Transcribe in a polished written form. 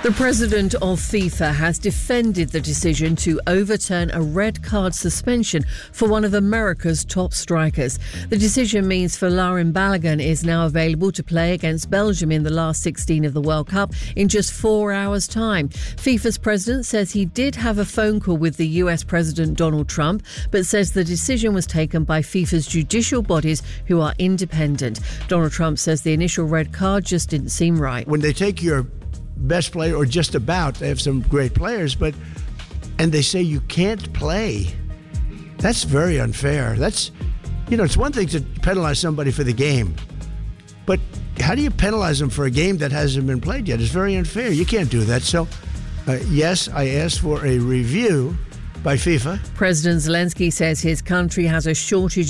The president of FIFA has defended the decision to overturn a red card suspension for one of America's top strikers. The decision means Folarin Balogun is now available to play against Belgium in the last 16 of the World Cup in just 4 hours' time. FIFA's president says he did have a phone call with the US President Donald Trump, but says the decision was taken by FIFA's judicial bodies who are independent. Donald Trump says the initial red card just didn't seem right. When they take your best player, or just about, they have some great players, and they say you can't play, that's very unfair. That's, it's one thing to penalize somebody for the game, but how do you penalize them for a game that hasn't been played yet? It's very unfair. You can't do that. So, yes, I asked for a review by FIFA. President Zelensky says his country has a shortage